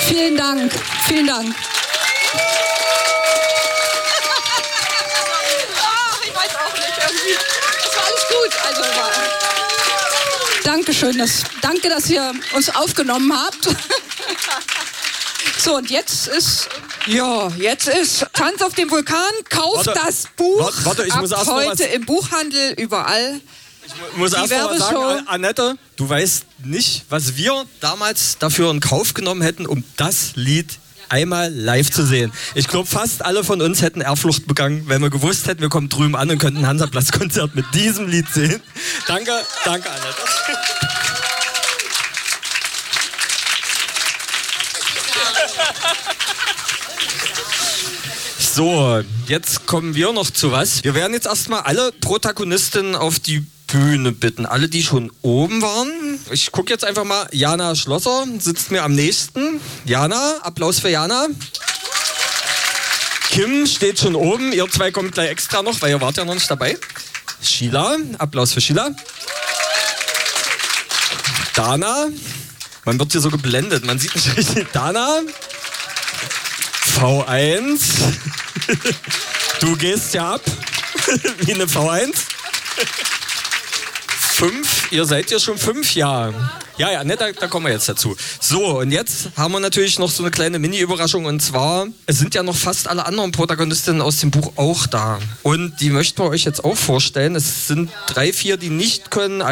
Vielen Dank, vielen Dank. Ich weiß auch nicht, irgendwie. Es war alles gut. Also Dankeschön, danke, dass ihr uns aufgenommen habt. So, und jetzt ist... Ja, jetzt ist Tanz auf dem Vulkan. Kauft das Buch ich muss ab erst mal heute im Buchhandel, überall. Ich muss erst mal Werbeshow. sagen, Annette, du weißt nicht, was wir damals dafür in Kauf genommen hätten, um das Lied einmal live zu sehen. Ich glaube, fast alle von uns hätten Ehrflucht begangen, wenn wir gewusst hätten, wir kommen drüben an und könnten ein Hansaplatz-Konzert mit diesem Lied sehen. Danke, Annette. So, jetzt kommen wir noch zu was. Wir werden jetzt erstmal alle Protagonistinnen auf die Bühne bitten. Alle, die schon oben waren. Ich gucke jetzt einfach mal. Jana Schlosser sitzt mir am nächsten. Jana, Applaus für Jana. Kim steht schon oben. Ihr zwei kommt gleich extra noch, weil ihr wart ja noch nicht dabei. Sheila, Applaus für Sheila. Dana, man wird hier so geblendet, man sieht nicht richtig. Dana. V1. Du gehst ja ab. Wie eine V1. 5. Ihr seid ja schon 5 Jahre. Ja, ne, da kommen wir jetzt dazu. So, und jetzt haben wir natürlich noch so eine kleine Mini-Überraschung. Und zwar, es sind ja noch fast alle anderen Protagonistinnen aus dem Buch auch da. Und die möchten wir euch jetzt auch vorstellen. Es sind 3, 4, die nicht können.